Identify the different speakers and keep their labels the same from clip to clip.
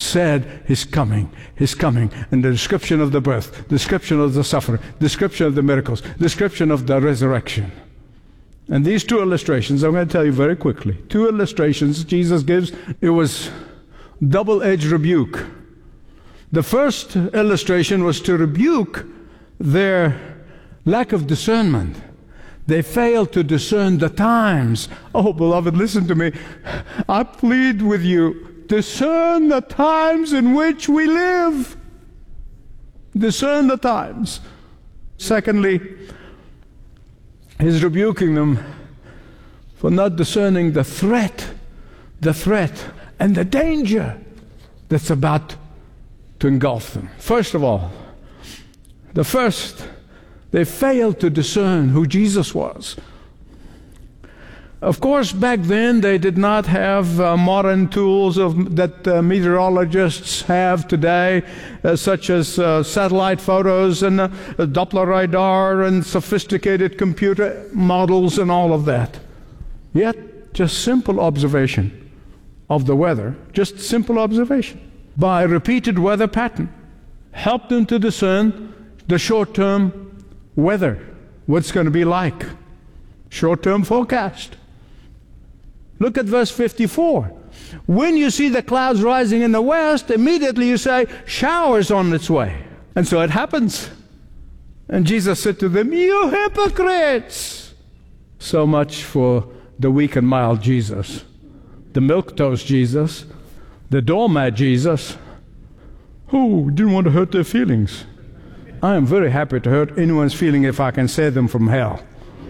Speaker 1: said, He's coming, He's coming. And the description of the birth, description of the suffering, description of the miracles, description of the resurrection. And these two illustrations, I'm going to tell you very quickly. Two illustrations Jesus gives. It was double-edged rebuke. The first illustration was to rebuke their lack of discernment. They failed to discern the times. Oh, beloved, listen to me. I plead with you, discern the times in which we live. Discern the times. Secondly, He's rebuking them for not discerning the threat, and the danger that's about to engulf them. First of all, they failed to discern who Jesus was. Of course, back then they did not have modern tools that meteorologists have today, such as satellite photos and Doppler radar and sophisticated computer models and all of that. Yet, just simple observation of the weather, just simple observation by repeated weather pattern, helped them to discern the short-term weather, what's going to be like, short-term forecast. Look at verse 54. When you see the clouds rising in the west, immediately you say, shower's on its way. And so it happens. And Jesus said to them, you hypocrites! So much for the weak and mild Jesus, the milquetoast Jesus, the doormat Jesus, who didn't want to hurt their feelings. I am very happy to hurt anyone's feeling if I can save them from hell.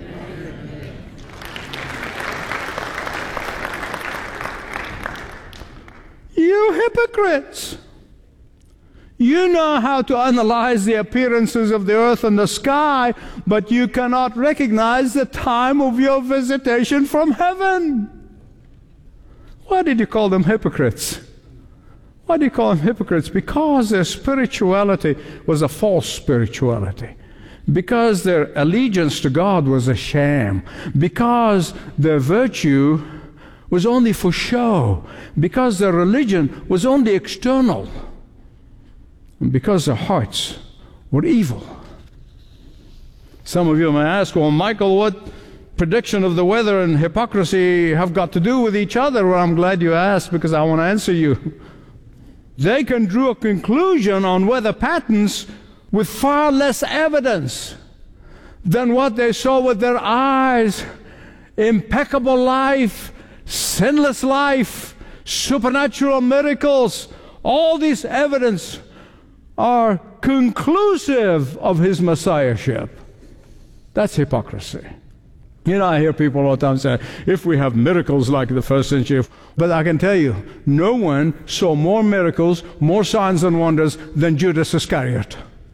Speaker 1: You hypocrites! You know how to analyze the appearances of the earth and the sky, but you cannot recognize the time of your visitation from heaven. Why did you call them hypocrites? Why do you call them hypocrites? Because their spirituality was a false spirituality. Because their allegiance to God was a sham. Because their virtue was only for show. Because their religion was only external. And because their hearts were evil. Some of you may ask, well, Michael, what prediction of the weather and hypocrisy have got to do with each other? Well, I'm glad you asked, because I want to answer you. They can draw a conclusion on weather patterns with far less evidence than what they saw with their eyes. Impeccable life, sinless life, supernatural miracles, all this evidence are conclusive of His Messiahship. That's hypocrisy. You know, I hear people all the time say, if we have miracles like the first century, but I can tell you, no one saw more miracles, more signs and wonders than Judas Iscariot.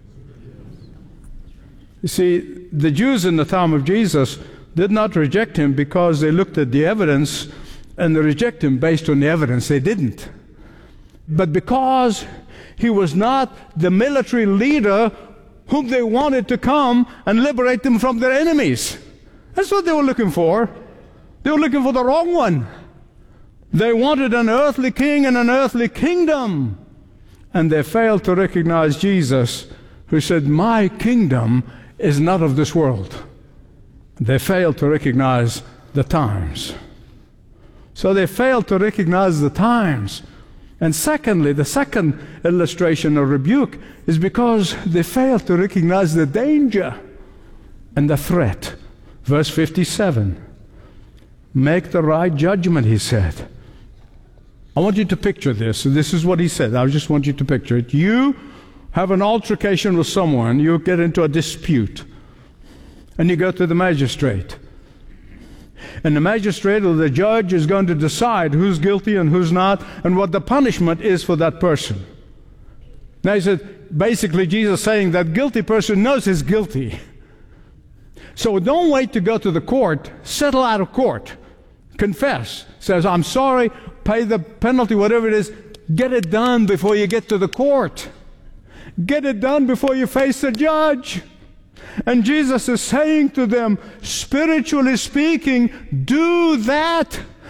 Speaker 1: You see, the Jews in the time of Jesus did not reject Him because they looked at the evidence and they reject Him based on the evidence. They didn't. But because He was not the military leader whom they wanted to come and liberate them from their enemies. That's what they were looking for. They were looking for the wrong one. They wanted an earthly king and an earthly kingdom. And they failed to recognize Jesus, who said, my kingdom is not of this world. They failed to recognize the times. So they failed to recognize the times. And secondly, the second illustration of rebuke is because they failed to recognize the danger and the threat. Verse 57, make the right judgment, He said. I want you to picture this. This is what He said. I just want you to picture it. You have an altercation with someone. You get into a dispute. And you go to the magistrate. And the magistrate or the judge is going to decide who's guilty and who's not, and what the punishment is for that person. Now, He said, basically Jesus saying that guilty person knows he's guilty. So don't wait to go to the court. Settle out of court. Confess. Says, I'm sorry, pay the penalty, whatever it is. Get it done before you get to the court. Get it done before you face the judge. And Jesus is saying to them, spiritually speaking, do that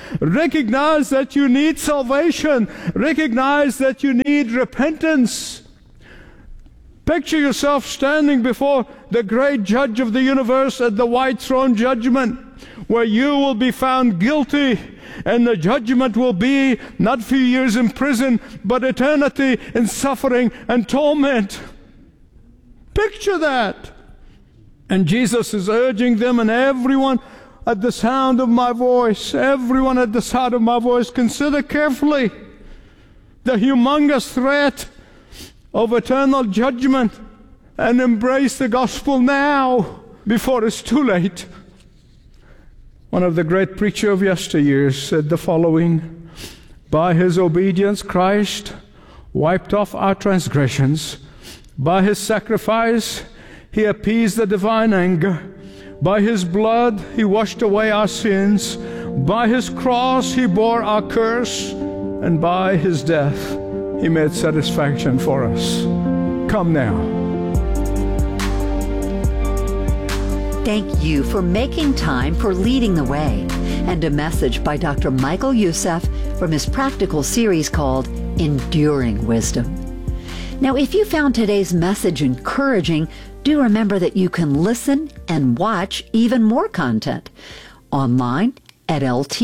Speaker 1: Recognize that you need salvation. Recognize that you need repentance. Picture yourself standing before the great judge of the universe at the white throne judgment, where you will be found guilty, and the judgment will be not a few years in prison, but eternity in suffering and torment. Picture that. And Jesus is urging them, and everyone at the sound of my voice, everyone at the sound of my voice, consider carefully the humongous threat of eternal judgment and embrace the gospel now before it's too late. One of the great preachers of yesteryears said the following: by his obedience, Christ wiped off our transgressions. By his sacrifice, he appeased the divine anger. By his blood, he washed away our sins. By his cross, he bore our curse. And by his death, he made satisfaction for us. Come now.
Speaker 2: Thank you for making time for Leading the Way, and a message by Dr. Michael Youssef from his practical series called Enduring Wisdom. Now, if you found today's message encouraging, do remember that you can listen and watch even more content online at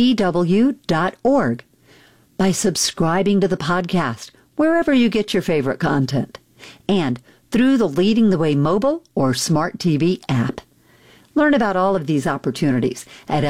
Speaker 2: ltw.org by subscribing to the podcast wherever you get your favorite content, and through the Leading the Way mobile or smart TV app. Learn about all of these opportunities at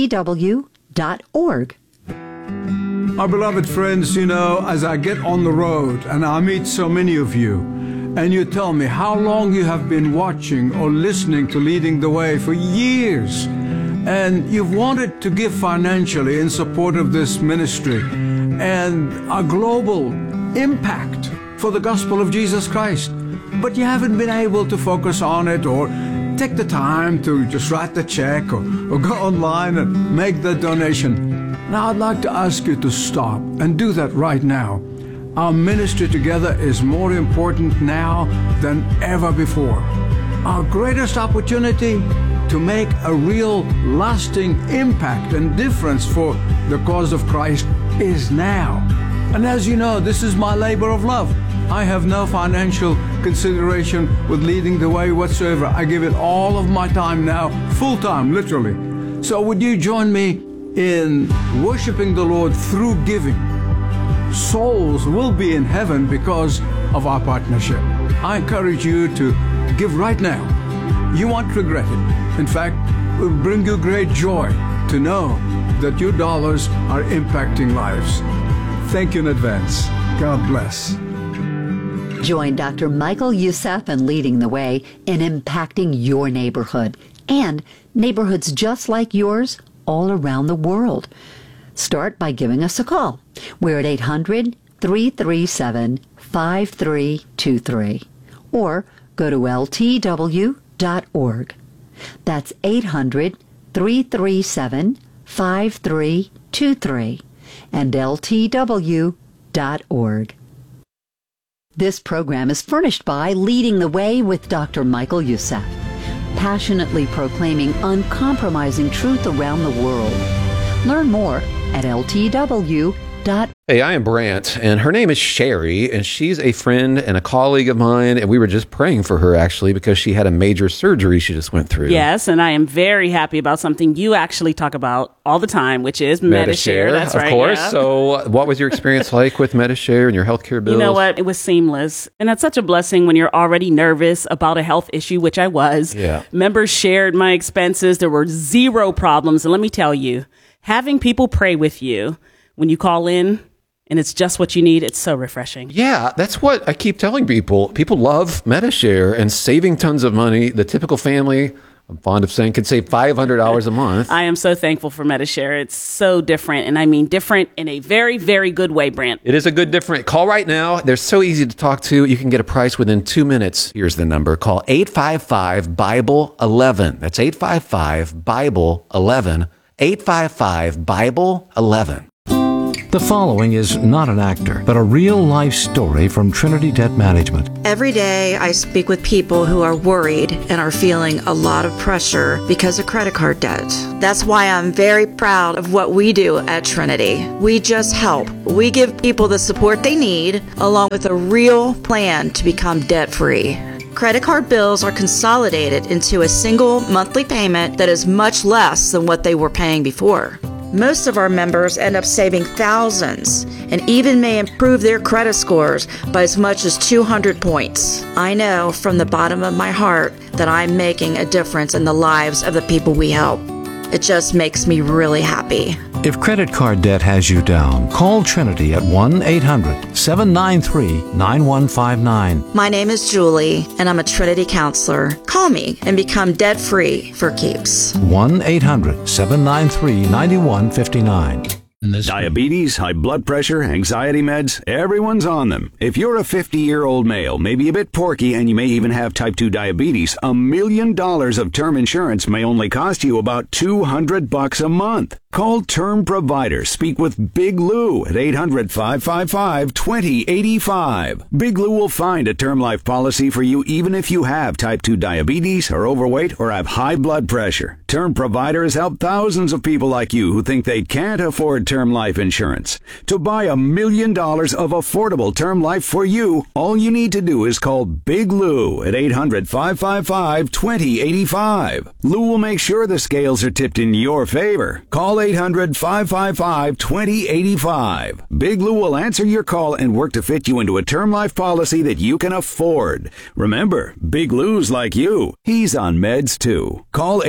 Speaker 2: ltw.org.
Speaker 1: Our beloved friends, you know, as I get on the road and I meet so many of you, and you tell me how long you have been watching or listening to Leading the Way for years, and you've wanted to give financially in support of this ministry and a global impact for the gospel of Jesus Christ, but you haven't been able to focus on it or take the time to just write the check or go online and make the donation. Now I'd like to ask you to stop and do that right now. Our ministry together is more important now than ever before. Our greatest opportunity to make a real lasting impact and difference for the cause of Christ is now. And as you know, this is my labor of love. I have no financial consideration with Leading the Way whatsoever. I give it all of my time now, full time, literally. So would you join me in worshiping the Lord through giving? Souls will be in heaven because of our partnership. I encourage you to give right now. You won't regret it. In fact, it will bring you great joy to know that your dollars are impacting lives. Thank you in advance. God bless.
Speaker 2: Join Dr. Michael Youssef in Leading the Way in impacting your neighborhood and neighborhoods just like yours all around the world. Start by giving us a call. We're at 800-337-5323, or go to ltw.org. That's 800-337-5323 and ltw.org. This program is furnished by Leading the Way with Dr. Michael Youssef, passionately proclaiming uncompromising truth around the world. Learn more at ltw.org.
Speaker 3: Hey, I am Brant, and her name is Sherry, and she's a friend and a colleague of mine, and we were just praying for her, actually, because she had a major surgery she just went through.
Speaker 4: Yes, and I am very happy about something you actually talk about all the time, which is Medi-Share. That's right.
Speaker 3: Of course.
Speaker 4: Yeah.
Speaker 3: So what was your experience like with Medi-Share and your healthcare bills?
Speaker 4: You know what? It was seamless. And that's such a blessing when you're already nervous about a health issue, which I was.
Speaker 3: Yeah.
Speaker 4: Members shared my expenses. There were zero problems. And let me tell you, having people pray with you when you call in, and it's just what you need, it's so refreshing.
Speaker 3: Yeah, that's what I keep telling people. People love Medi-Share and saving tons of money. The typical family, I'm fond of saying, could save $500 a month.
Speaker 4: I am so thankful for Medi-Share. It's so different, and I mean different in a very, very good way, Brant.
Speaker 3: It is a good different. Call right now. They're so easy to talk to. You can get a price within 2 minutes. Here's the number. Call 855-BIBLE-11. That's 855-BIBLE-11. 855-BIBLE-11.
Speaker 5: The following is not an actor, but a real-life story from Trinity Debt Management.
Speaker 6: Every day I speak with people who are worried and are feeling a lot of pressure because of credit card debt. That's why I'm very proud of what we do at Trinity. We just help. We give people the support they need, along with a real plan to become debt-free. Credit card bills are consolidated into a single monthly payment that is much less than what they were paying before. Most of our members end up saving thousands and even may improve their credit scores by as much as 200 points. I know from the bottom of my heart that I'm making a difference in the lives of the people we help. It just makes me really happy.
Speaker 5: If credit card debt has you down, call Trinity at 1-800-793-9159.
Speaker 6: My name is Julie, and I'm a Trinity counselor. Call me and become debt-free for keeps.
Speaker 5: 1-800-793-9159.
Speaker 7: Diabetes, high blood pressure, anxiety meds, everyone's on them. If you're a 50-year-old male, maybe a bit porky, and you may even have type 2 diabetes, $1 million of term insurance may only cost you about $200 a month. Call Term Provider. Speak with Big Lou at 800-555-2085. Big Lou will find a term life policy for you even if you have type 2 diabetes, are overweight, or have high blood pressure. Term Provider has helped thousands of people like you who think they can't afford term life insurance. To buy $1 million of affordable term life for you, all you need to do is call Big Lou at 800-555-2085. Lou will make sure the scales are tipped in your favor. Call 800-555-2085. Big Lou will answer your call and work to fit you into a term life policy that you can afford. Remember, Big Lou's like you. He's on meds too. Call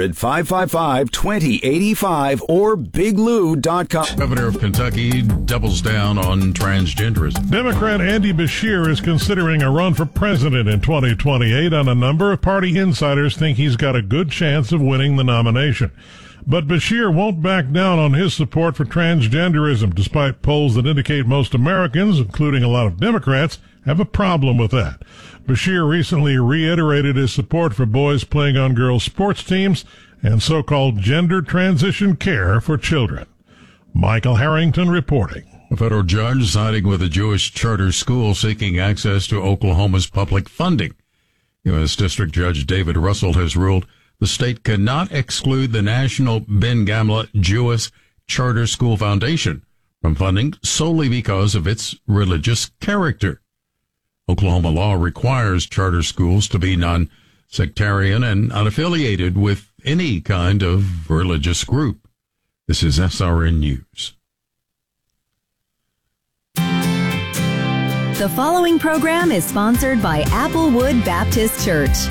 Speaker 7: 800-555-2085 or biglou.com.
Speaker 8: Governor of Kentucky doubles down on transgenderism.
Speaker 9: Democrat Andy Beshear is considering a run for president in 2028, and a number of party insiders think he's got a good chance of winning the nomination. But Beshear won't back down on his support for transgenderism, despite polls that indicate most Americans, including a lot of Democrats, have a problem with that. Beshear recently reiterated his support for boys playing on girls' sports teams and so-called gender transition care for children. Michael Harrington reporting.
Speaker 8: A federal judge siding with a Jewish charter school seeking access to Oklahoma's public funding. U.S. District Judge David Russell has ruled the state cannot exclude the National Ben Gamla Jewish Charter School Foundation from funding solely because of its religious character. Oklahoma law requires charter schools to be non-sectarian and unaffiliated with any kind of religious group. This is SRN News.
Speaker 10: The following program is sponsored by Applewood Baptist Church.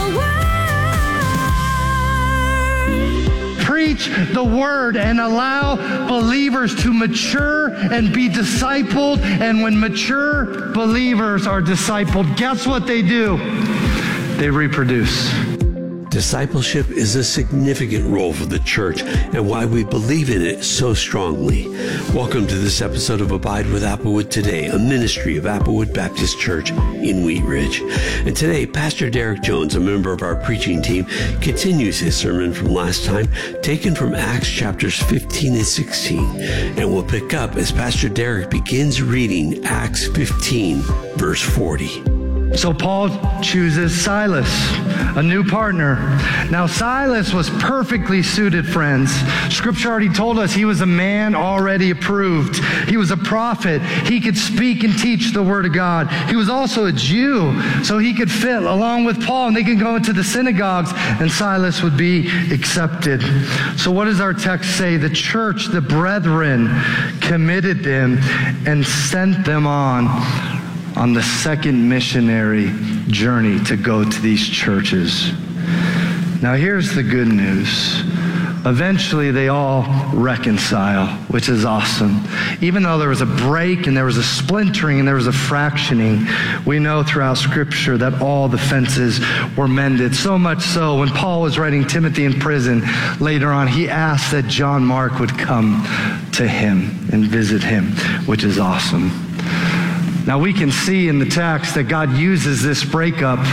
Speaker 11: Preach the word and allow believers to mature and be discipled. And when mature believers are discipled, guess what they do? They reproduce.
Speaker 12: Discipleship is a significant role for the church and why we believe in it so strongly. Welcome to this episode of Abide with Applewood Today, a ministry of Applewood Baptist Church in Wheat Ridge. And today, Pastor Derek Jones, a member of our preaching team, continues his sermon from last time, taken from Acts chapters 15 and 16. And we'll pick up as Pastor Derek begins reading Acts 15, verse 40.
Speaker 11: So Paul chooses Silas, a new partner. Now Silas was perfectly suited, friends. Scripture already told us he was a man already approved. He was a prophet. He could speak and teach the word of God. He was also a Jew, so he could fit along with Paul, and they could go into the synagogues, and Silas would be accepted. So what does our text say? The church, the brethren, committed them and sent them on the second missionary journey to go to these churches. Now here's the good news. Eventually they all reconcile, which is awesome. Even though there was a break and there was a splintering and there was a fractioning, we know throughout Scripture that all the fences were mended. So much so, when Paul was writing Timothy in prison later on, he asked that John Mark would come to him and visit him, which is awesome. Now we can see in the text that God uses this breakup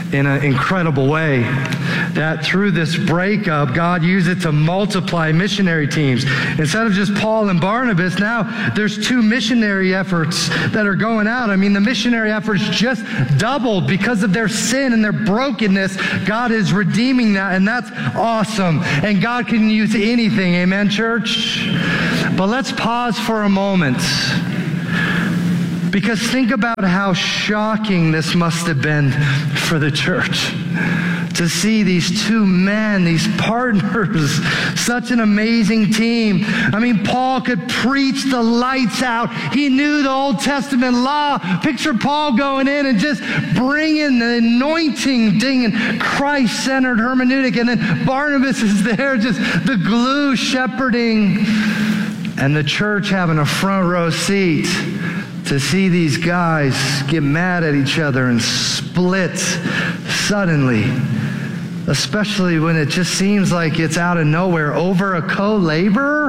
Speaker 11: in an incredible way. That through this breakup, God used it to multiply missionary teams. Instead of just Paul and Barnabas, now there's 2 missionary efforts that are going out. I mean, the missionary efforts just doubled because of their sin and their brokenness. God is redeeming that, and that's awesome. And God can use anything. Amen, church? But let's pause for a moment. Because think about how shocking this must have been for the church to see these 2 men, these partners, such an amazing team. I mean, Paul could preach the lights out. He knew the Old Testament law. Picture Paul going in and just bringing the anointing thing and Christ-centered hermeneutic. And then Barnabas is there, just the glue shepherding. And the church having a front row seat to see these guys get mad at each other and split suddenly, especially when it just seems like it's out of nowhere over a co-laborer.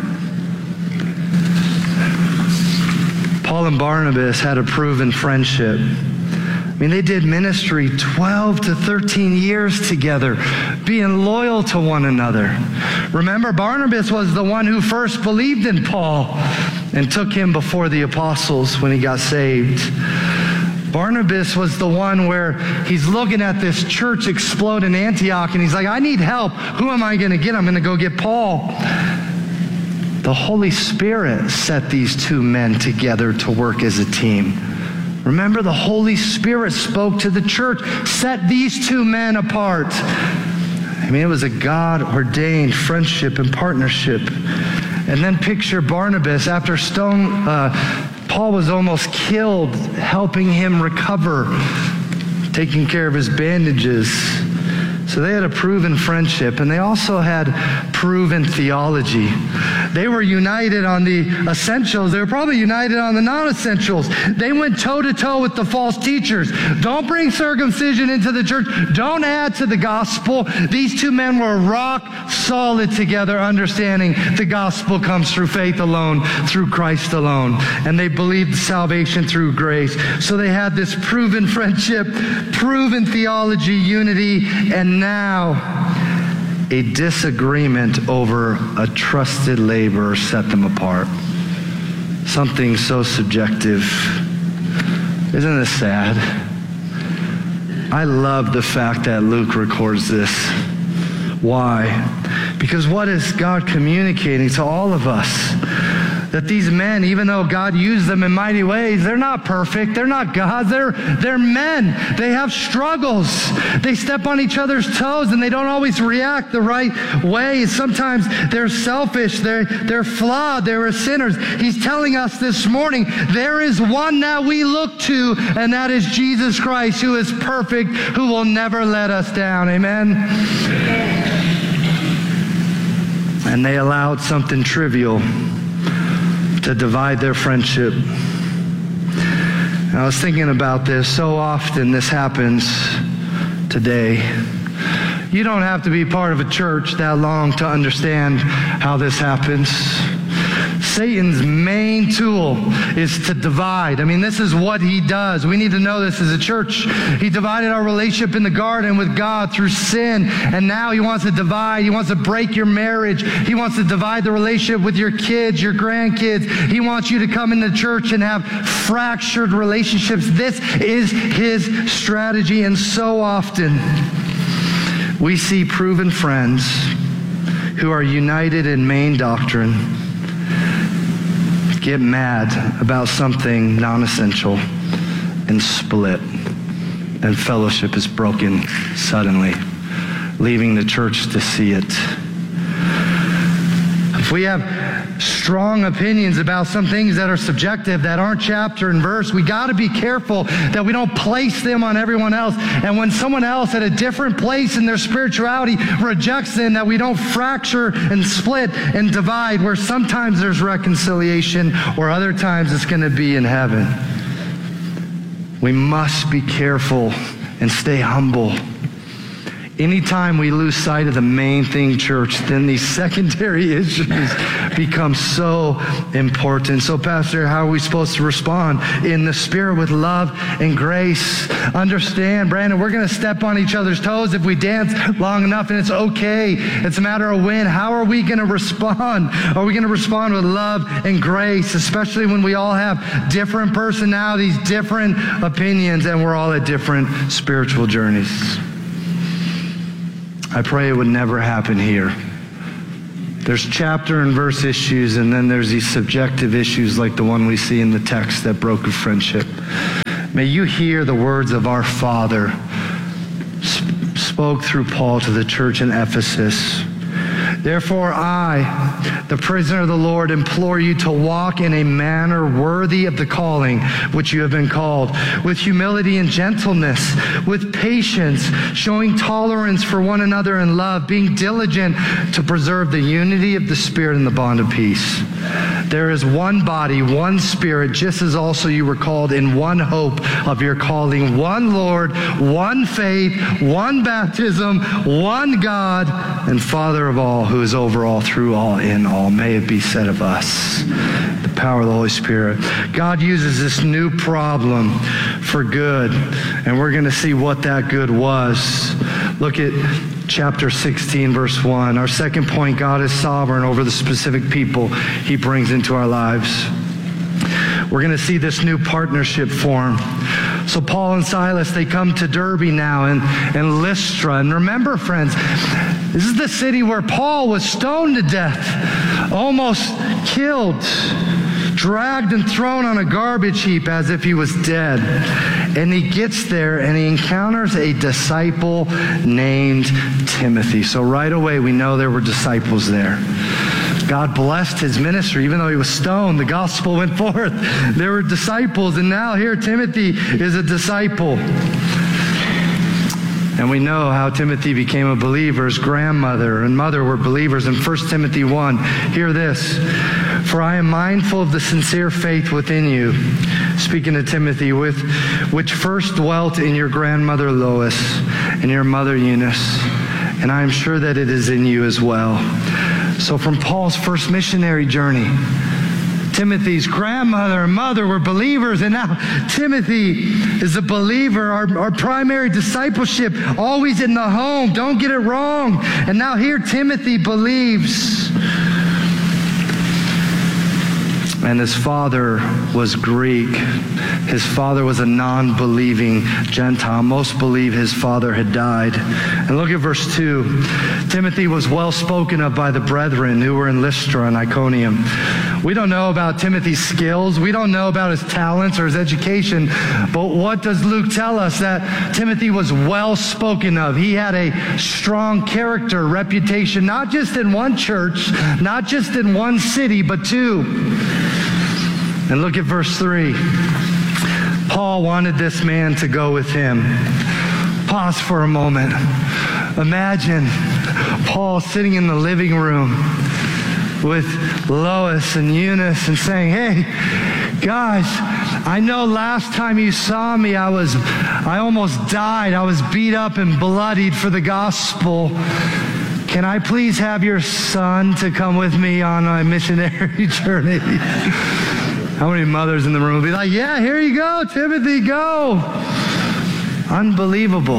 Speaker 11: Paul and Barnabas had a proven friendship. I mean, they did ministry 12 to 13 years together, being loyal to one another. Remember, Barnabas was the one who first believed in Paul and took him before the apostles when he got saved. Barnabas was the one where he's looking at this church explode in Antioch, and he's like, I need help. Who am I going to get? I'm going to go get Paul. The Holy Spirit set these 2 men together to work as a team. Remember, the Holy Spirit spoke to the church, set these 2 men apart. I mean, it was a God-ordained friendship and partnership. And then picture Barnabas after Paul was almost killed, helping him recover, taking care of his bandages. So they had a proven friendship, and they also had proven theology. They were united on the essentials. They were probably united on the non-essentials. They went toe-to-toe with the false teachers. Don't bring circumcision into the church. Don't add to the gospel. These 2 men were rock solid together, understanding the gospel comes through faith alone, through Christ alone. And they believed salvation through grace. So they had this proven friendship, proven theology, unity, and now a disagreement over a trusted laborer set them apart. Something so subjective. Isn't this sad? I love the fact that Luke records this. Why? Because what is God communicating to all of us? That these men, even though God used them in mighty ways, they're not perfect. They're not gods. They're men. They have struggles. They step on each other's toes, and they don't always react the right way. Sometimes they're selfish. They're flawed. They're sinners. He's telling us this morning, there is one that we look to, and that is Jesus Christ, who is perfect, who will never let us down. Amen? And they allowed something trivial to divide their friendship. And I was thinking about this. So often this happens today. You don't have to be part of a church that long to understand how this happens. Satan's main tool is to divide. I mean, this is what he does. We need to know this as a church. He divided our relationship in the garden with God through sin, and now he wants to divide. He wants to break your marriage. He wants to divide the relationship with your kids, your grandkids. He wants you to come into church and have fractured relationships. This is his strategy, and so often we see proven friends who are united in main doctrine get mad about something non-essential and split, and fellowship is broken suddenly, leaving the church to see it. If we have strong opinions about some things that are subjective, that aren't chapter and verse, we got to be careful that we don't place them on everyone else. And when someone else at a different place in their spirituality rejects them, that we don't fracture and split and divide, where sometimes there's reconciliation or other times it's going to be in heaven. We must be careful and stay humble. Anytime we lose sight of the main thing, church, then these secondary issues becomes so important. So, Pastor, how are we supposed to respond? In the Spirit with love and grace. Understand, Brandon, we're going to step on each other's toes if we dance long enough, and it's okay. It's a matter of when. How are we going to respond? Are we going to respond with love and grace, especially when we all have different personalities, different opinions, and we're all at different spiritual journeys? I pray it would never happen here. There's chapter and verse issues, and then there's these subjective issues like the one we see in the text, that broken friendship. May you hear the words of our Father spoke through Paul to the church in Ephesus. Therefore, I, the prisoner of the Lord, implore you to walk in a manner worthy of the calling which you have been called, with humility and gentleness, with patience, showing tolerance for one another in love, being diligent to preserve the unity of the Spirit in the bond of peace. There is one body, one Spirit, just as also you were called in one hope of your calling, one Lord, one faith, one baptism, one God and Father of all, who is over all, through all, in all. May it be said of us, the power of the Holy Spirit. God uses this new problem for good, and we're going to see what that good was. Look at chapter 16, verse 1. Our second point, God is sovereign over the specific people he brings into our lives. We're going to see this new partnership form. So Paul and Silas, they come to Derbe now and Lystra. And remember, friends, this is the city where Paul was stoned to death, almost killed, dragged and thrown on a garbage heap as if he was dead. And he gets there and he encounters a disciple named Timothy. So right away we know there were disciples there. God blessed his ministry. Even though he was stoned, the gospel went forth. There were disciples, and now here Timothy is a disciple. And we know how Timothy became a believer. His grandmother and mother were believers. In 1 Timothy 1, hear this. For I am mindful of the sincere faith within you, speaking to Timothy, which first dwelt in your grandmother Lois and your mother Eunice, and I am sure that it is in you as well. So from Paul's first missionary journey, Timothy's grandmother and mother were believers, and now Timothy is a believer. Our primary discipleship, always in the home. Don't get it wrong. And now here Timothy believes. And his father was Greek. His father was a non-believing Gentile. Most believe his father had died. And look at verse 2. Timothy was well spoken of by the brethren who were in Lystra and Iconium. We don't know about Timothy's skills. We don't know about his talents or his education. But what does Luke tell us? That Timothy was well spoken of. He had a strong character, reputation, not just in one church, not just in one city, but two. And look at verse 3. Paul wanted this man to go with him. Pause for a moment. Imagine Paul sitting in the living room with Lois and Eunice and saying, hey, guys, I know last time you saw me, I almost died. I was beat up and bloodied for the gospel. Can I please have your son to come with me on my missionary journey? How many mothers in the room would be like, yeah, here you go, Timothy, go. Unbelievable.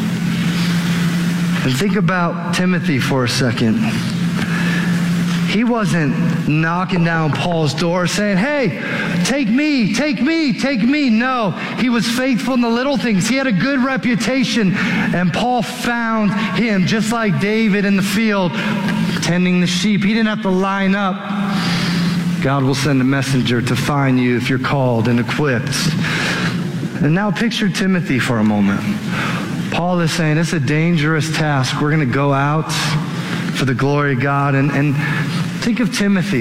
Speaker 11: And think about Timothy for a second. He wasn't knocking down Paul's door saying, hey, take me, take me, take me. No, he was faithful in the little things. He had a good reputation. And Paul found him just like David in the field tending the sheep. He didn't have to line up. God will send a messenger to find you if you're called and equipped. And now picture Timothy for a moment. Paul is saying it's a dangerous task. We're going to go out for the glory of God. And think of Timothy.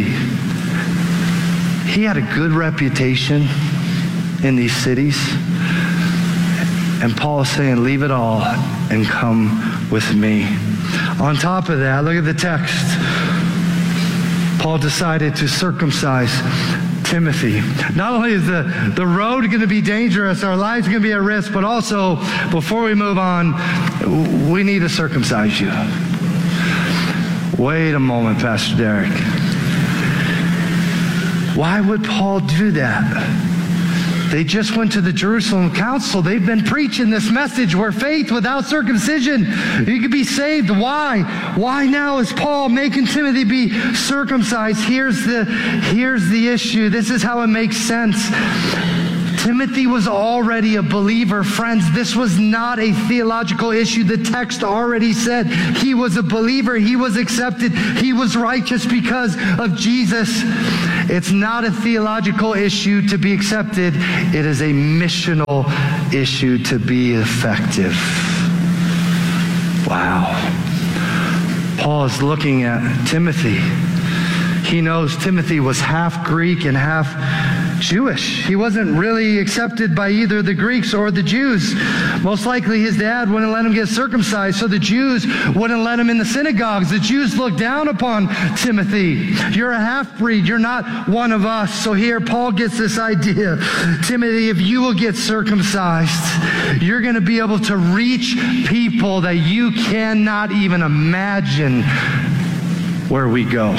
Speaker 11: He had a good reputation in these cities. And Paul is saying, leave it all and come with me. On top of that, look at the text. Paul decided to circumcise Timothy. Not only is the road going to be dangerous, our lives are going to be at risk, but also, before we move on, we need to circumcise you. Wait a moment, Pastor Derek. Why would Paul do that? They just went to the Jerusalem council. They've been preaching this message where faith without circumcision, you could be saved. Why? Why now is Paul making Timothy be circumcised? Here's the issue. This is how it makes sense. Timothy was already a believer. Friends, this was not a theological issue. The text already said he was a believer. He was accepted. He was righteous because of Jesus. It's not a theological issue to be accepted. It is a missional issue to be effective. Wow. Paul is looking at Timothy. He knows Timothy was half Greek and half Jewish. He wasn't really accepted by either the Greeks or the Jews. Most likely his dad wouldn't let him get circumcised, so the Jews wouldn't let him in the synagogues. The Jews looked down upon Timothy. You're a half-breed. You're not one of us. So here Paul gets this idea. Timothy, if you will get circumcised, you're going to be able to reach people that you cannot even imagine where we go.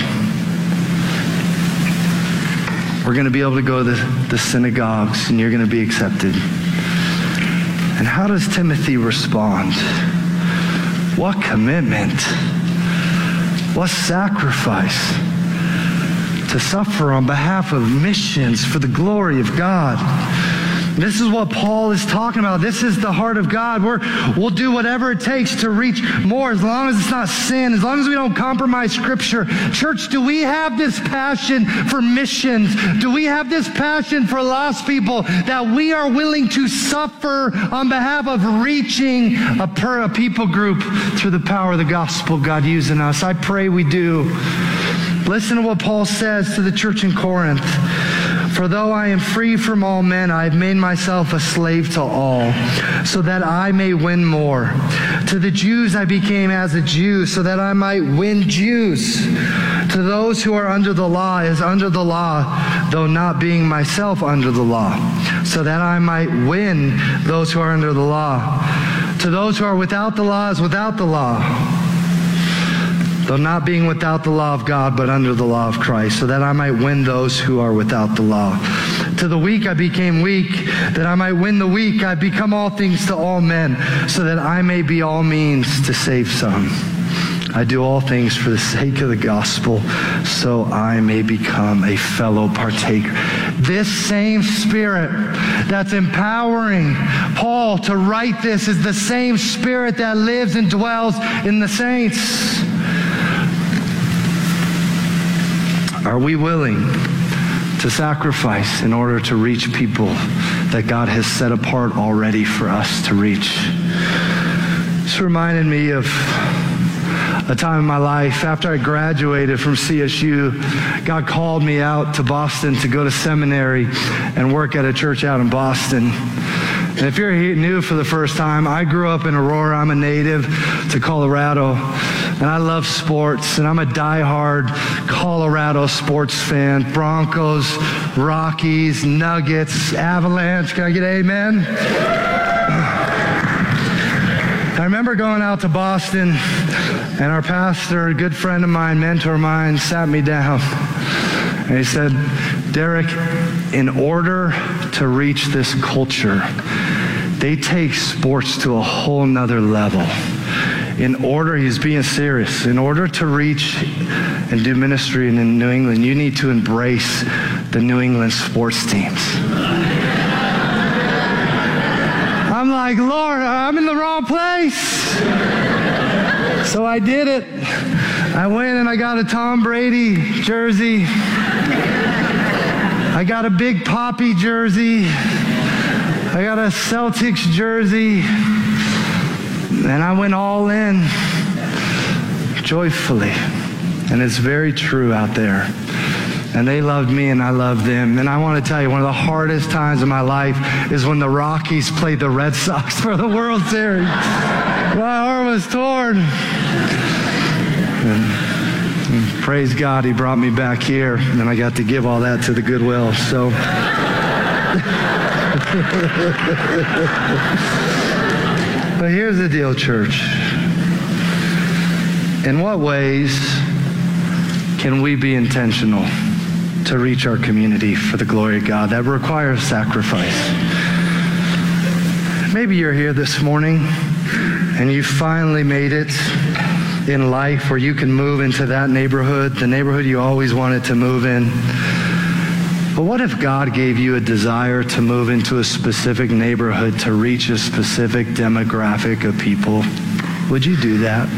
Speaker 11: We're going to be able to go to the synagogues, and you're going to be accepted. And how does Timothy respond? What commitment? What sacrifice to suffer on behalf of missions for the glory of God. This is what Paul is talking about. This is the heart of God. We'll do whatever it takes to reach more, as long as it's not sin, as long as we don't compromise Scripture. Church, do we have this passion for missions? Do we have this passion for lost people that we are willing to suffer on behalf of reaching a people group through the power of the gospel God using us? I pray we do. Listen to what Paul says to the church in Corinth. For though I am free from all men, I have made myself a slave to all, so that I may win more. To the Jews I became as a Jew, so that I might win Jews. To those who are under the law, as under the law, though not being myself under the law, so that I might win those who are under the law. To those who are without the law, as without the law, though not being without the law of God, but under the law of Christ, so that I might win those who are without the law. To the weak I became weak, that I might win the weak. I become all things to all men, so that I may be all means to save some. I do all things for the sake of the gospel, so I may become a fellow partaker. This same Spirit that's empowering Paul to write this is the same Spirit that lives and dwells in the saints. Are we willing to sacrifice in order to reach people that God has set apart already for us to reach? This reminded me of a time in my life after I graduated from CSU. God called me out to Boston to go to seminary and work at a church out in Boston. And if you're new for the first time, I grew up in Aurora. I'm a native to Colorado. And I love sports, and I'm a diehard Colorado sports fan. Broncos, Rockies, Nuggets, Avalanche. Can I get an amen? I remember going out to Boston, and our pastor, a good friend of mine, mentor of mine, sat me down. And he said, Derek, in order to reach this culture, they take sports to a whole nother level. He's being serious, in order to reach and do ministry in New England, you need to embrace the New England sports teams. I'm like, Lord, I'm in the wrong place. So I did it. I went and I got a Tom Brady jersey. I got a Big Papi jersey. I got a Celtics jersey. And I went all in joyfully. And it's very true out there. And they loved me and I loved them. And I want to tell you, one of the hardest times of my life is when the Rockies played the Red Sox for the World Series. My heart was torn. And praise God, he brought me back here. And I got to give all that to the Goodwill. So... But here's the deal, church. In what ways can we be intentional to reach our community for the glory of God. That requires sacrifice. Maybe you're here this morning and you finally made it in life where you can move into that neighborhood, the neighborhood you always wanted to move in. But what if God gave you a desire to move into a specific neighborhood to reach a specific demographic of people? Would you do that?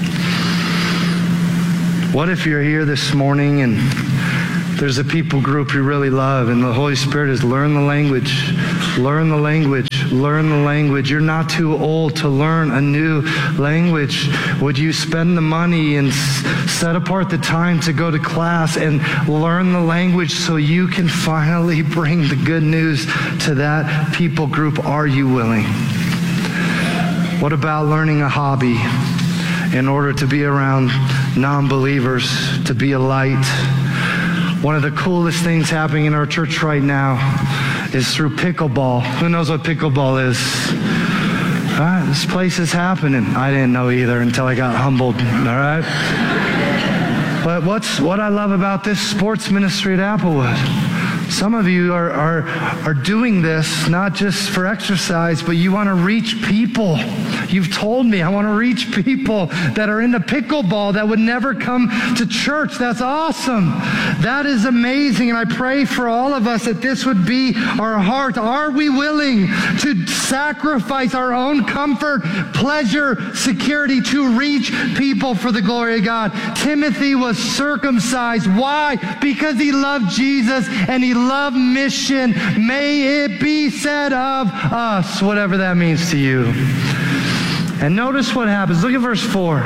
Speaker 11: What if you're here this morning and there's a people group you really love and the Holy Spirit is learn the language, learn the language, learn the language. You're not too old to learn a new language. Would you spend the money and set apart the time to go to class and learn the language so you can finally bring the good news to that people group? Are you willing? What about learning a hobby in order to be around non-believers, to be a light? One of the coolest things happening in our church right now is through pickleball. Who knows what pickleball is? All right, this place is happening. I didn't know either until I got humbled, all right? But what I love about this sports ministry at Applewood, some of you are doing this not just for exercise, but you want to reach people. You've told me, I want to reach people that are into pickleball that would never come to church. That's awesome. That is amazing. And I pray for all of us that this would be our heart. Are we willing to sacrifice our own comfort, pleasure, security to reach people for the glory of God? Timothy was circumcised. Why? Because he loved Jesus and he loved mission. May it be said of us, whatever that means to you. And notice what happens. Look at verse 4.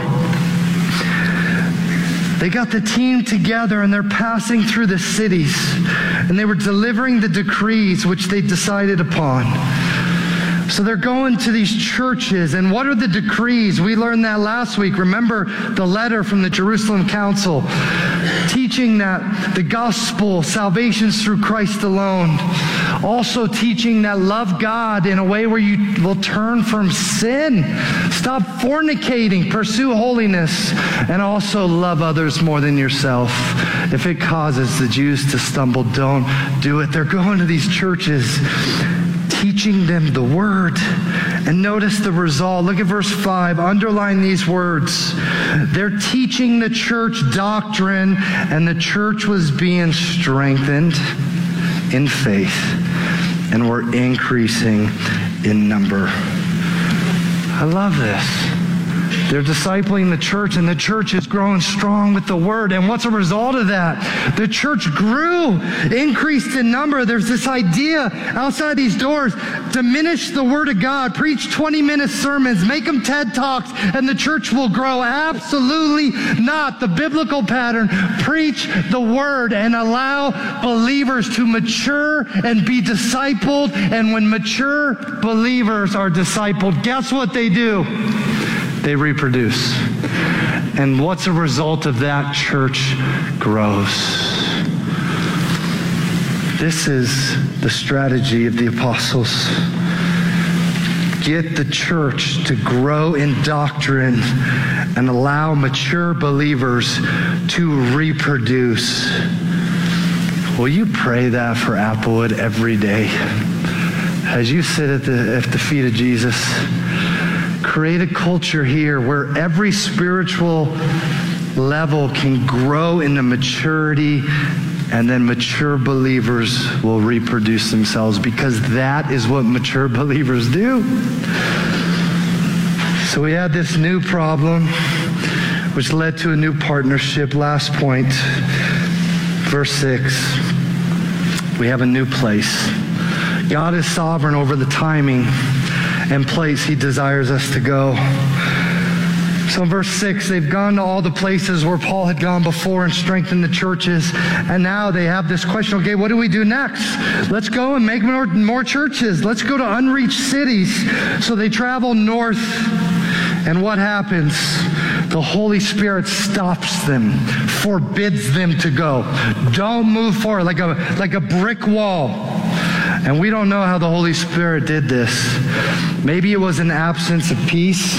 Speaker 11: They got the team together and they're passing through the cities and they were delivering the decrees which they decided upon. So they're going to these churches, and what are the decrees? We learned that last week. Remember the letter from the Jerusalem Council teaching that the gospel, salvation is through Christ alone. Also teaching that love God in a way where you will turn from sin. Stop fornicating, pursue holiness, and also love others more than yourself. If it causes the Jews to stumble, don't do it. They're going to these churches, teaching them the word. And notice the result. Look at verse 5. Underline these words. They're teaching the church doctrine, and the church was being strengthened in faith, and we're increasing in number. I love this. They're discipling the church, and the church is growing strong with the word. And what's a result of that? The church grew, increased in number. There's this idea outside these doors: diminish the word of God, preach 20-minute sermons, make them TED Talks, and the church will grow. Absolutely not. The biblical pattern: preach the word and allow believers to mature and be discipled. And when mature believers are discipled, guess what they do? They reproduce. And what's a result of that? Church grows. This is the strategy of the apostles. Get the church to grow in doctrine and allow mature believers to reproduce. Will you pray that for Applewood every day? As you sit at the feet of Jesus, create a culture here where every spiritual level can grow into maturity, and then mature believers will reproduce themselves, because that is what mature believers do. So we had this new problem, which led to a new partnership. Last point, verse 6. We have a new place. God is sovereign over the timing and place he desires us to go. So in verse 6, they've gone to all the places where Paul had gone before and strengthened the churches. And now they have this question: okay, what do we do next? Let's go and make more churches. Let's go to unreached cities. So they travel north. And what happens? The Holy Spirit stops them, forbids them to go. Don't move forward, like a brick wall. And we don't know how the Holy Spirit did this. Maybe it was an absence of peace,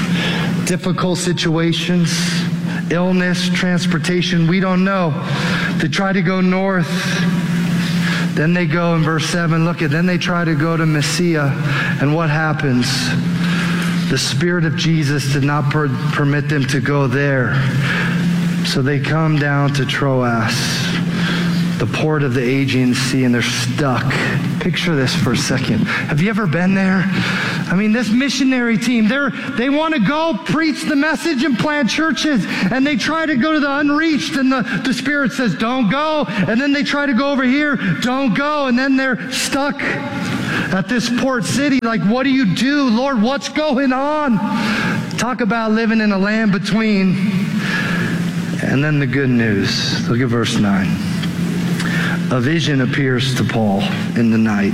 Speaker 11: difficult situations, illness, transportation. We don't know. They try to go north. Then they go in verse 7, then they try to go to Mysia. And what happens? The Spirit of Jesus did not permit them to go there. So they come down to Troas, the port of the Aegean Sea, and they're stuck. Picture this for a second. Have you ever been there? I mean, this missionary team, they want to go preach the message and plant churches, and they try to go to the unreached, and the Spirit says, don't go. And then they try to go over here, don't go. And then they're stuck at this port city. Like, what do you do? Lord, what's going on? Talk about living in a land between. And then the good news. Look at verse 9. A vision appears to Paul in the night.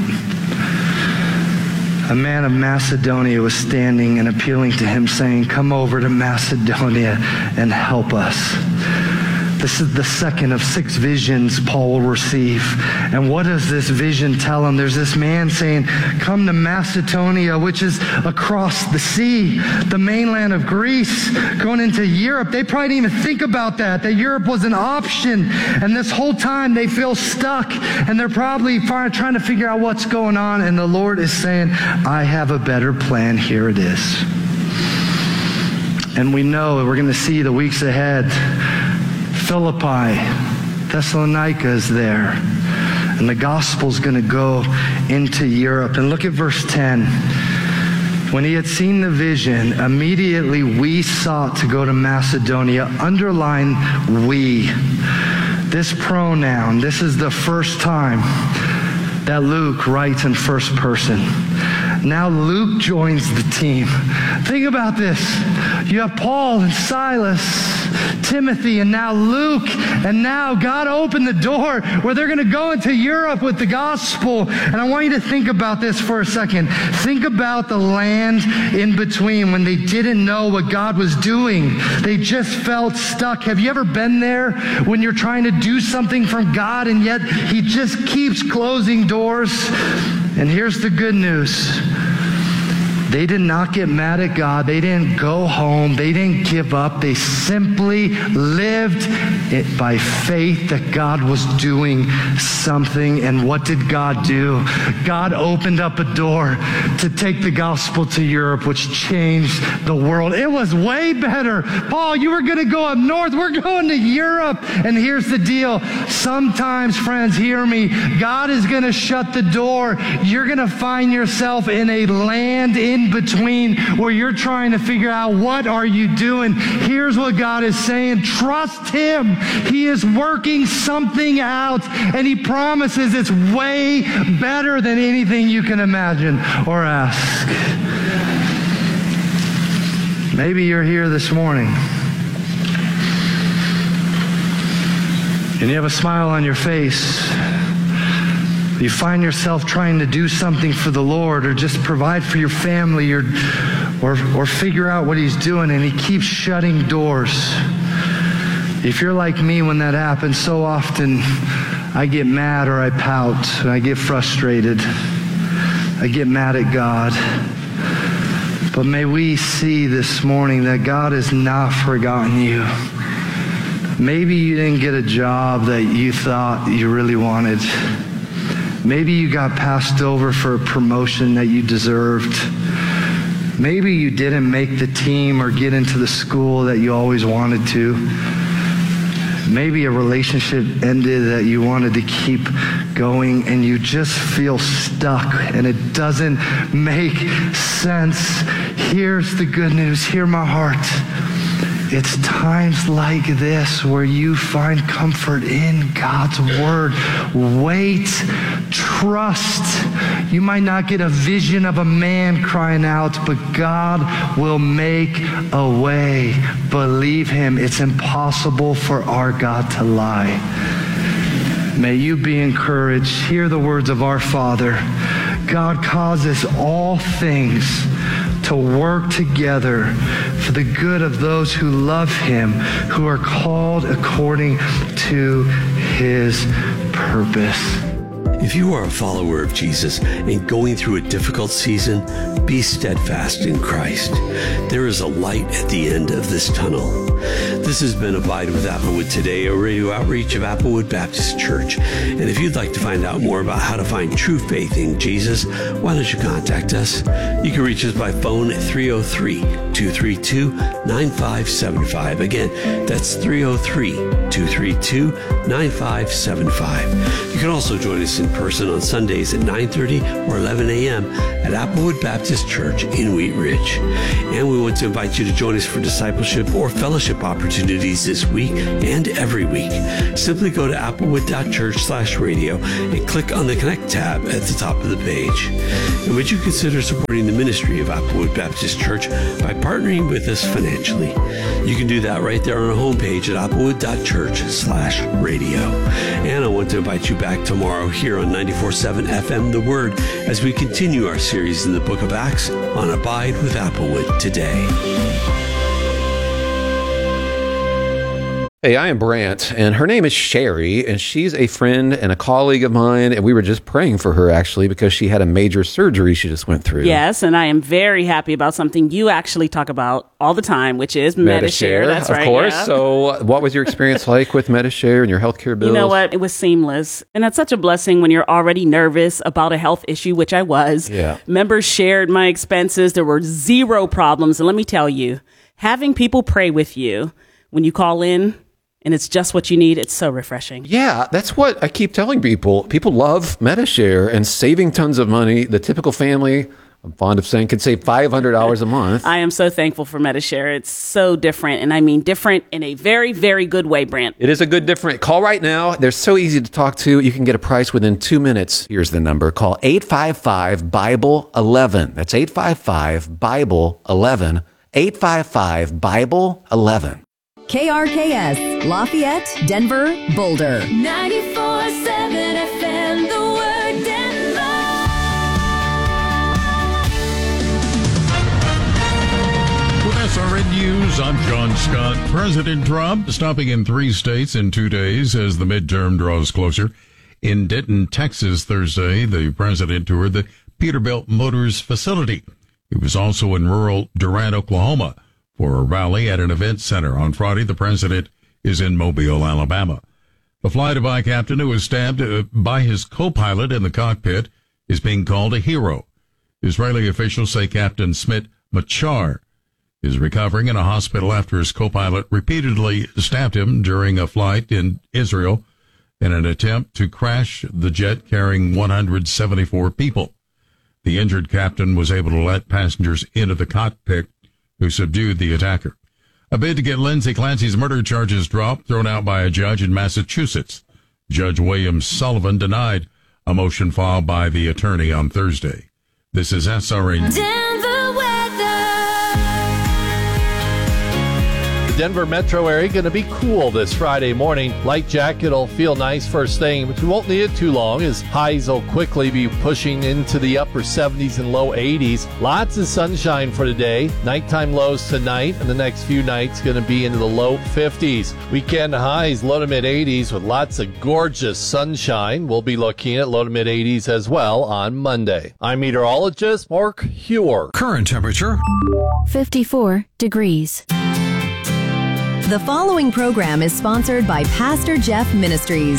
Speaker 11: A man of Macedonia was standing and appealing to him, saying, come over to Macedonia and help us. This is the second of 6 visions Paul will receive. And what does this vision tell him? There's this man saying, come to Macedonia, which is across the sea, the mainland of Greece, going into Europe. They probably didn't even think about that Europe was an option. And this whole time they feel stuck, and they're probably trying to figure out what's going on. And the Lord is saying, I have a better plan. Here it is. And we know, we're going to see the weeks ahead, Philippi, Thessalonica is there. And the gospel's going to go into Europe. And look at verse 10. When he had seen the vision, immediately we sought to go to Macedonia. Underline we. This pronoun, this is the first time that Luke writes in first person. Now Luke joins the team. Think about this. You have Paul and Silas, Timothy, and now Luke, and now God opened the door where they're going to go into Europe with the gospel. And I want you to think about this for a second. Think about the land in between when they didn't know what God was doing. They just felt stuck. Have you ever been there when you're trying to do something from God and yet he just keeps closing doors? And here's the good news. They did not get mad at God. They didn't go home. They didn't give up. They simply lived it by faith that God was doing something. And what did God do? God opened up a door to take the gospel to Europe, which changed the world. It was way better. Paul, you were going to go up north. We're going to Europe. And here's the deal. Sometimes, friends, hear me. God is going to shut the door. You're going to find yourself in a land in between where you're trying to figure out what are you doing. Here's what God is saying. Trust him. He is working something out, and he promises it's way better than anything you can imagine or ask. Maybe you're here this morning and you have a smile on your face. You find yourself trying to do something for the Lord, or just provide for your family, or figure out what he's doing, and he keeps shutting doors. If you're like me, when that happens, so often I get mad, or I pout, and I get frustrated. I get mad at God. But may we see this morning that God has not forgotten you. Maybe you didn't get a job that you thought you really wanted. Maybe you got passed over for a promotion that you deserved. Maybe you didn't make the team or get into the school that you always wanted to. Maybe a relationship ended that you wanted to keep going, and you just feel stuck and it doesn't make sense. Here's the good news. Hear my heart. It's times like this where you find comfort in God's word. Wait, trust. You might not get a vision of a man crying out, but God will make a way. Believe him. It's impossible for our God to lie. May you be encouraged. Hear the words of our Father. God causes all things to work together for the good of those who love him, who are called according to his purpose.
Speaker 12: If you are a follower of Jesus and going through a difficult season, be steadfast in Christ. There is a light at the end of this tunnel. This has been Abide with Applewood Today, a radio outreach of Applewood Baptist Church. And if you'd like to find out more about how to find true faith in Jesus, why don't you contact us? You can reach us by phone at 303-232-9575. Again, that's 303-232-9575. You can also join us in person on Sundays at 9:30 or 11 a.m. at Applewood Baptist Church in Wheat Ridge. And we want to invite you to join us for discipleship or fellowship opportunities this week and every week. Simply go to applewood.church/radio and click on the Connect tab at the top of the page. And would you consider supporting the ministry of Applewood Baptist Church by partnering with us financially? You can do that right there on our homepage at applewood.church/radio. And I want to invite you back tomorrow here on 94.7 FM The Word as we continue our series in the book of Acts on Abide with Applewood Today.
Speaker 3: Hey, I am Brant, and her name is Sherry, and she's a friend and a colleague of mine, and we were just praying for her, actually, because she had a major surgery she just went through.
Speaker 4: Yes, and I am very happy about something you actually talk about all the time, which is Medi-Share. That's right.
Speaker 3: Of course.
Speaker 4: Yeah.
Speaker 3: So what was your experience like with Medi-Share and your healthcare bills?
Speaker 4: You know what? It was seamless. And that's such a blessing when you're already nervous about a health issue, which I was.
Speaker 3: Yeah.
Speaker 4: Members shared my expenses. There were zero problems. And let me tell you, having people pray with you when you call in, and it's just what you need, it's so refreshing.
Speaker 3: Yeah, that's what I keep telling people. People love Medi-Share and saving tons of money. The typical family, I'm fond of saying, could save $500 a month.
Speaker 4: I am so thankful for Medi-Share. It's so different, and I mean different in a very, very good way, Brant.
Speaker 3: It is a good different. Call right now. They're so easy to talk to. You can get a price within 2 minutes. Here's the number. Call 855-BIBLE-11. That's 855-BIBLE-11. 855-BIBLE-11.
Speaker 10: KRKS, Lafayette, Denver, Boulder.
Speaker 13: 94.7 FM, The Word, Denver.
Speaker 8: With SRN News, I'm John Scott. President Trump stopping in 3 states in 2 days as the midterm draws closer. In Denton, Texas, Thursday, the president toured the Peterbilt Motors facility. He was also in rural Durant, Oklahoma, for a rally at an event center. On Friday, the president is in Mobile, Alabama. The fly-by captain who was stabbed by his co-pilot in the cockpit is being called a hero. Israeli officials say Captain Smit Machar is recovering in a hospital after his co-pilot repeatedly stabbed him during a flight in Israel in an attempt to crash the jet carrying 174 people. The injured captain was able to let passengers into the cockpit who subdued the attacker. A bid to get Lindsay Clancy's murder charges dropped, thrown out by a judge in Massachusetts. Judge William Sullivan denied a motion filed by the attorney on Thursday. This is SRN.
Speaker 13: Denver weather.
Speaker 14: The Denver metro area going to be cool this Friday morning. Light jacket will feel nice first thing, but you won't need it too long as highs will quickly be pushing into the upper 70s and low 80s. Lots of sunshine for today. Nighttime lows tonight, and the next few nights going to be into the low 50s. Weekend highs low to mid 80s with lots of gorgeous sunshine. We'll be looking at low to mid 80s as well on Monday. I'm meteorologist Mark Huer.
Speaker 5: Current temperature
Speaker 10: 54 degrees. The following program is sponsored by Pastor Jeff Ministries.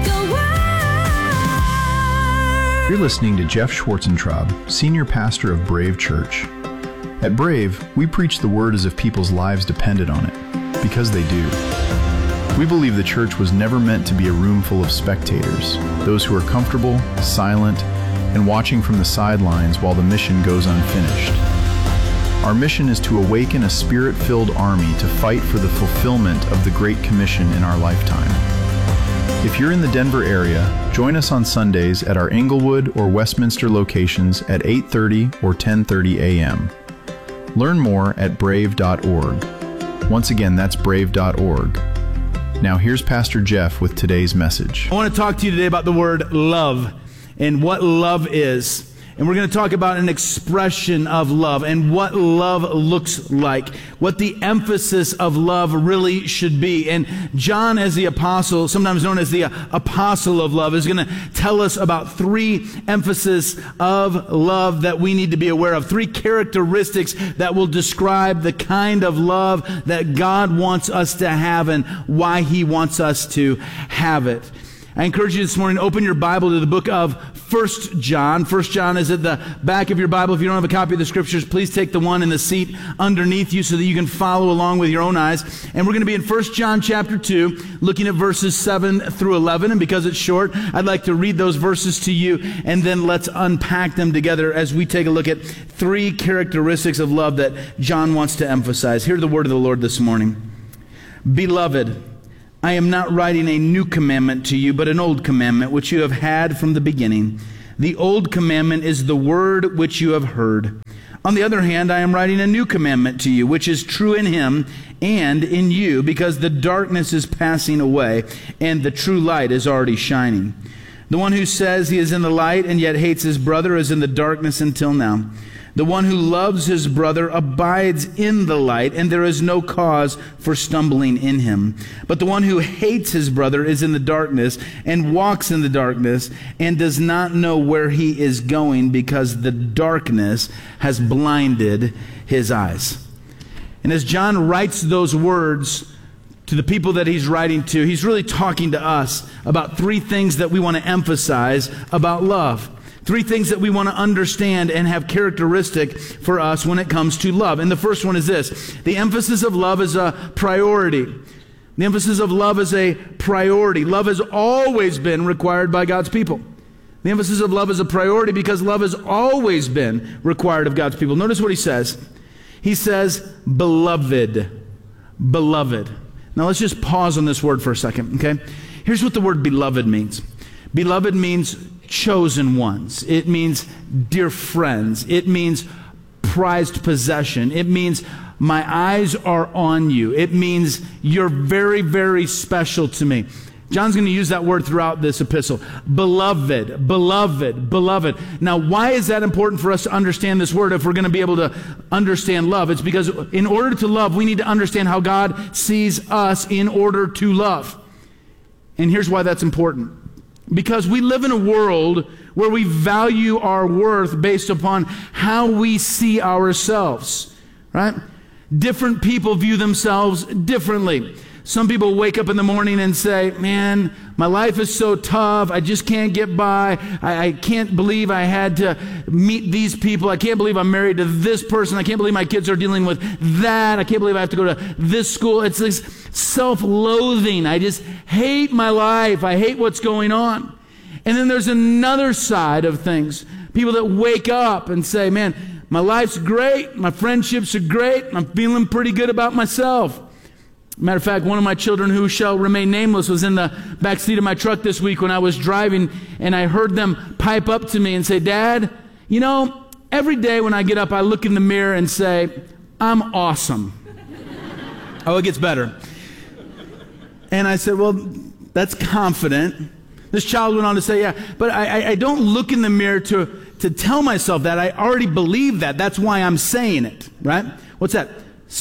Speaker 15: You're listening to Jeff Schwarzentraub, Senior Pastor of Brave Church. At Brave, we preach the word as if people's lives depended on it, because they do. We believe the church was never meant to be a room full of spectators, those who are comfortable, silent, and watching from the sidelines while the mission goes unfinished. Our mission is to awaken a spirit-filled army to fight for the fulfillment of the Great Commission in our lifetime. If you're in the Denver area, join us on Sundays at our Englewood or Westminster locations at 8:30 or 10:30 a.m. Learn more at brave.org. Once again, that's brave.org. Now here's Pastor Jeff with today's message.
Speaker 16: I want to talk to you today about the word love and what love is. And we're going to talk about an expression of love and what love looks like, what the emphasis of love really should be. And John, as the apostle, sometimes known as the apostle of love, is going to tell us about 3 emphases of love that we need to be aware of, 3 characteristics that will describe the kind of love that God wants us to have and why He wants us to have it. I encourage you this morning to open your Bible to the book of 1 John. 1 John is at the back of your Bible. If you don't have a copy of the Scriptures, please take the one in the seat underneath you so that you can follow along with your own eyes. And we're going to be in 1 John chapter 2, looking at verses 7 through 11. And because it's short, I'd like to read those verses to you, and then let's unpack them together as we take a look at 3 characteristics of love that John wants to emphasize. Hear the word of the Lord this morning. Beloved, I am not writing a new commandment to you, but an old commandment which you have had from the beginning. The old commandment is the word which you have heard. On the other hand, I am writing a new commandment to you, which is true in Him and in you, because the darkness is passing away and the true light is already shining. The one who says he is in the light and yet hates his brother is in the darkness until now. The one who loves his brother abides in the light, and there is no cause for stumbling in him. But the one who hates his brother is in the darkness and walks in the darkness and does not know where he is going, because the darkness has blinded his eyes. And as John writes those words to the people that he's writing to, he's really talking to us about 3 things that we want to emphasize about love. 3 things that we want to understand and have characteristic for us when it comes to love. And the first one is this: the emphasis of love is a priority. The emphasis of love is a priority. Love has always been required by God's people. The emphasis of love is a priority because love has always been required of God's people. Notice what he says. He says, beloved. Beloved. Now let's just pause on this word for a second, okay? Here's what the word beloved means. Beloved means chosen ones. It means dear friends. It means prized possession. It means my eyes are on you. It means you're very, very special to me. John's going to use that word throughout this epistle. Beloved, beloved, beloved. Now, why is that important for us to understand this word if we're going to be able to understand love? It's because in order to love, we need to understand how God sees us in order to love. And here's why that's important. Because we live in a world where we value our worth based upon how we see ourselves, right? Different people view themselves differently. Some people wake up in the morning and say, man, my life is so tough. I just can't get by. I can't believe I had to meet these people. I can't believe I'm married to this person. I can't believe my kids are dealing with that. I can't believe I have to go to this school. It's this self-loathing. I just hate my life. I hate what's going on. And then there's another side of things. People that wake up and say, man, my life's great. My friendships are great. I'm feeling pretty good about myself. Matter of fact, one of my children who shall remain nameless was in the back seat of my truck this week when I was driving, and I heard them pipe up to me and say, Dad, you know, every day when I get up, I look in the mirror and say, I'm awesome. Oh, it gets better. And I said, well, that's confident. This child went on to say, yeah, but I don't look in the mirror to tell myself that. I already believe that. That's why I'm saying it, right? What's that?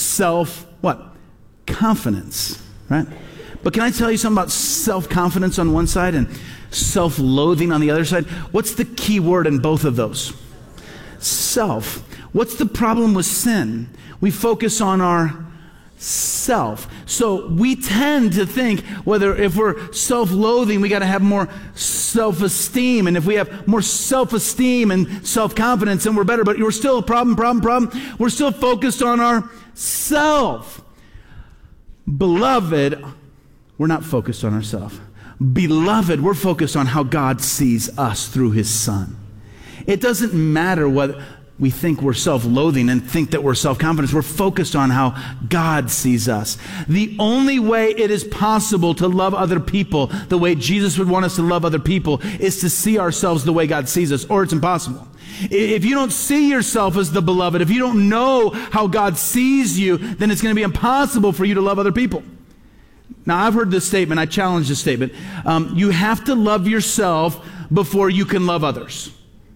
Speaker 16: Confidence, right? But can I tell you something about self-confidence on one side and self-loathing on the other side? What's the key word in both of those? Self. What's the problem with sin? We focus on our self. So we tend to think if we're self-loathing, we got to have more self-esteem. And if we have more self-esteem and self-confidence, then we're better. But we're still a problem. We're still focused on our self. Beloved, we're not focused on ourselves. Beloved, we're focused on how God sees us through His Son. It doesn't matter what we think we're self-loathing and think that we're self-confident. We're focused on how God sees us. The only way it is possible to love other people the way Jesus would want us to love other people is to see ourselves the way God sees us, or it's impossible. If you don't see yourself as the beloved, if you don't know how God sees you, then it's going to be impossible for you to love other people. Now, I've heard this statement. I challenge this statement. You have to love yourself before you can love others.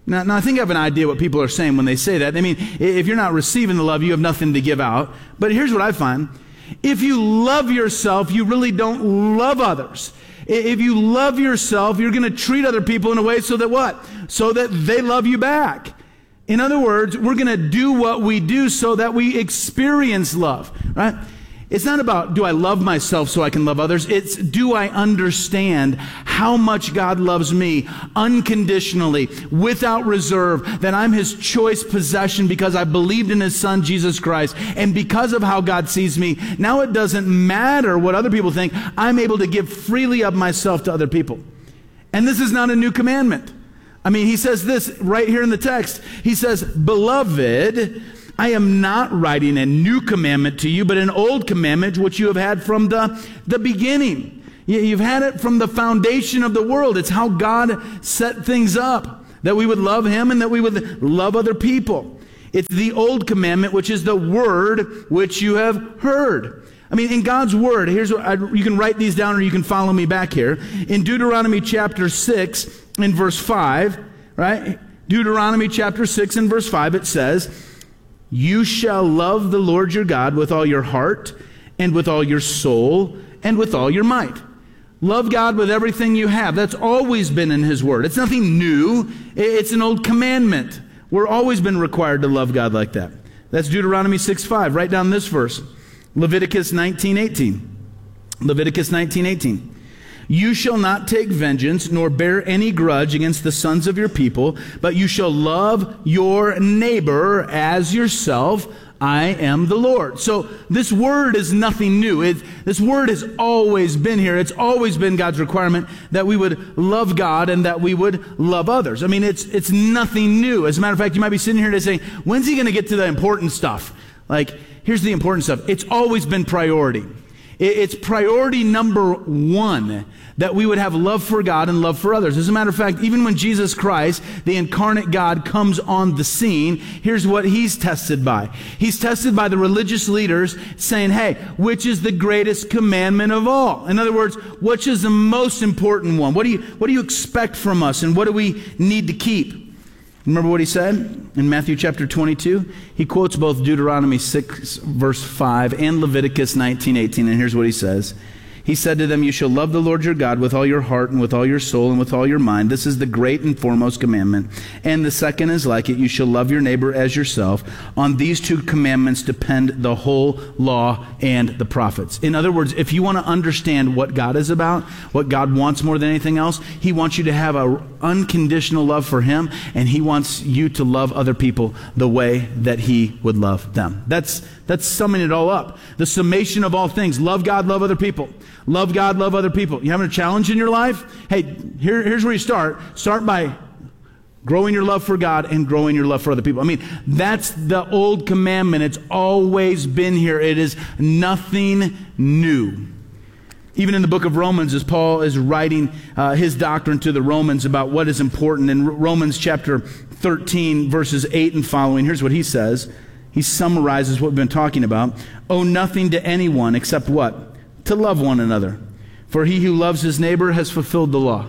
Speaker 16: Now, I think I have an idea what people are saying when they say that. I mean, if you're not receiving the love, you have nothing to give out. But here's what I find. If you love yourself, you really don't love others. If you love yourself, you're going to treat other people in a way so that what? So that they love you back. In other words, we're going to do what we do so that we experience love, right? It's not about, do I love myself so I can love others? It's, do I understand how much God loves me unconditionally, without reserve, that I'm His choice possession because I believed in His Son, Jesus Christ, and because of how God sees me, now it doesn't matter what other people think. I'm able to give freely of myself to other people. And this is not a new commandment. I mean, He says this right here in the text. He says, "Beloved, I am not writing a new commandment to you, but an old commandment which you have had from the beginning." You've had it from the foundation of the world. It's how God set things up, that we would love Him and that we would love other people. It's the old commandment, which is the word which you have heard. I mean, in God's word, here's what you can write these down or you can follow me back here. In Deuteronomy chapter 6 in verse 5, right? Deuteronomy chapter 6 and verse 5, it says, "You shall love the Lord your God with all your heart and with all your soul and with all your might." Love God with everything you have. That's always been in His word. It's nothing new. It's an old commandment. We're always been required to love God like that. That's Deuteronomy 6:5. Write down this verse. Leviticus 19:18. Leviticus 19:18. "You shall not take vengeance, nor bear any grudge against the sons of your people, but you shall love your neighbor as yourself. I am the Lord." So this word is nothing new. This word has always been here. It's always been God's requirement that we would love God and that we would love others. I mean, it's nothing new. As a matter of fact, you might be sitting here today saying, when's He going to get to the important stuff? Like, here's the important stuff. It's always been priority. It's priority number one that we would have love for God and love for others. As a matter of fact, even when Jesus Christ, the incarnate God, comes on the scene, here's what He's tested by. He's tested by the religious leaders saying, hey, which is the greatest commandment of all? In other words, which is the most important one? What do you expect from us, and what do we need to keep? Remember what He said in Matthew chapter 22? He quotes both Deuteronomy 6 verse 5 and Leviticus 19:18, and here's what He says. He said to them, "You shall love the Lord your God with all your heart and with all your soul and with all your mind. This is the great and foremost commandment. And the second is like it. You shall love your neighbor as yourself. On these two commandments depend the whole law and the prophets." In other words, if you want to understand what God is about, what God wants more than anything else, He wants you to have an unconditional love for Him, and He wants you to love other people the way that He would love them. That's summing it all up. The summation of all things. Love God, love other people. Love God, love other people. You having a challenge in your life? Hey, here's where you start. Start by growing your love for God and growing your love for other people. I mean, that's the old commandment. It's always been here. It is nothing new. Even in the book of Romans, as Paul is writing his doctrine to the Romans about what is important, in Romans chapter 13, verses 8 and following, here's what he says. He summarizes what we've been talking about. "Owe nothing to anyone except" what? "To love one another. For he who loves his neighbor has fulfilled the law."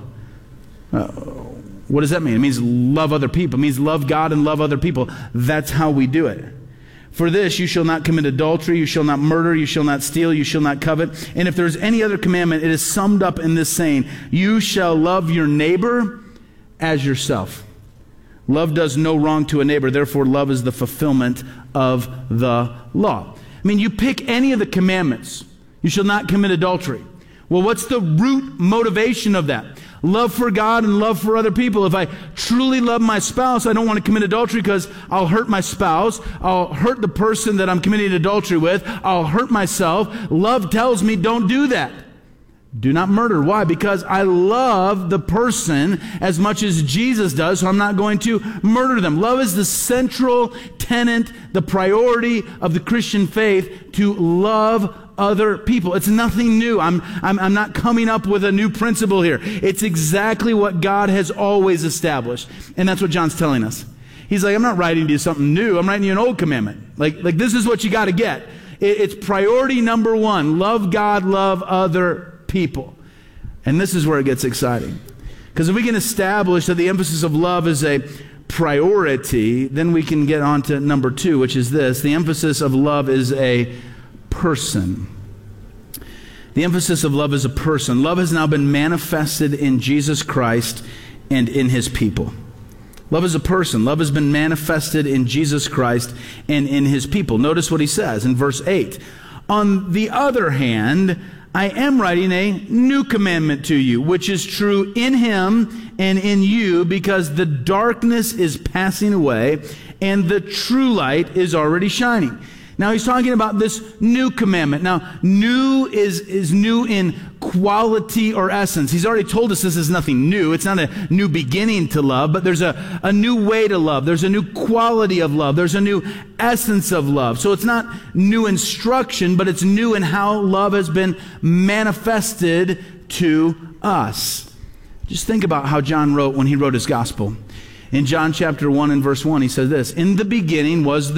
Speaker 16: What does that mean? It means love other people. It means love God and love other people. That's how we do it. "For this, you shall not commit adultery, you shall not murder, you shall not steal, you shall not covet. And if there's any other commandment, it is summed up in this saying, you shall love your neighbor as yourself. Love does no wrong to a neighbor, therefore love is the fulfillment of the law." I mean, you pick any of the commandments. You shall not commit adultery. Well, what's the root motivation of that? Love for God and love for other people. If I truly love my spouse, I don't want to commit adultery because I'll hurt my spouse. I'll hurt the person that I'm committing adultery with. I'll hurt myself. Love tells me don't do that. Do not murder. Why? Because I love the person as much as Jesus does, so I'm not going to murder them. Love is the central tenet, the priority of the Christian faith, to love other people. It's nothing new. I'm not coming up with a new principle here. It's exactly what God has always established. And that's what John's telling us. He's like, I'm not writing to you something new. I'm writing you an old commandment. Like this is what you got to get. It's priority number one. Love God, love other people. And this is where it gets exciting. Because if we can establish that the emphasis of love is a priority, then we can get on to number 2, which is this. The emphasis of love is a person. The emphasis of love is a person. Love has now been manifested in Jesus Christ and in his people. Love is a person. Love has been manifested in Jesus Christ and in his people. Notice what he says in verse 8. On the other hand, I am writing a new commandment to you, which is true in him and in you, because the darkness is passing away and the true light is already shining. Now he's talking about this new commandment. Now, new is new in quality or essence. He's already told us this is nothing new. It's not a new beginning to love, but there's a new way to love. There's a new quality of love. There's a new essence of love. So it's not new instruction, but it's new in how love has been manifested to us. Just think about how John wrote when he wrote his gospel. In John chapter 1 and verse 1, he says this, in the beginning was the